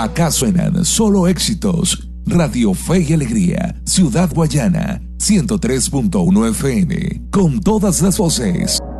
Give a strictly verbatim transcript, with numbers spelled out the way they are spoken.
Acá suenan solo éxitos. Radio Fe y Alegría, Ciudad Guayana, ciento tres punto uno F M, con todas las voces.